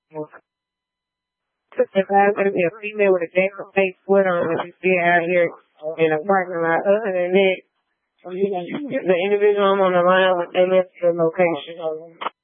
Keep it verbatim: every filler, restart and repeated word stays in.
If I was a female with a damn face sweat on and she's still out here in a parking lot, other than that, the individual I'm on the line with, they left the location.